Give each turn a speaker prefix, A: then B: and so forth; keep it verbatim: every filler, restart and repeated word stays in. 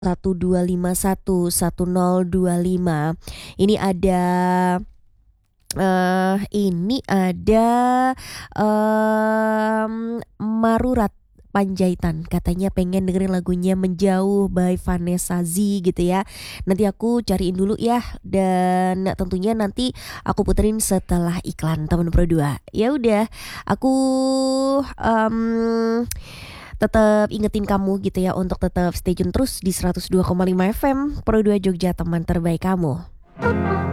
A: satu dua lima satu satu nol dua lima. Ini ada eh ini ada mmm, Marurat Panjaitan, katanya pengen dengerin lagunya Menjauh by Vanessa Z gitu ya. Nanti aku cariin dulu ya, dan tentunya nanti aku puterin setelah iklan Teman Pro dua. Ya udah, aku um, tetap ingetin kamu gitu ya untuk tetap stay tune terus di seratus dua koma lima F M Pro dua Jogja, teman terbaik kamu.